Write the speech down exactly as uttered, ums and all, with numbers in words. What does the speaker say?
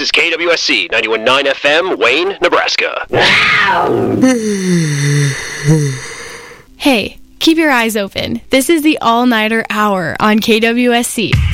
This is K W S C ninety-one point nine F M, Wayne, Nebraska. Hey, keep your eyes open. This is the All-Nighter Hour on K W S C.